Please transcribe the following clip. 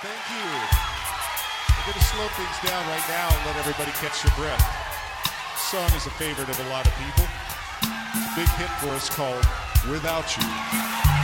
Thank you. We're going to slow things down right now and let everybody catch their breath. This song is a favorite of a lot of people. It's a big hit for us called Without You.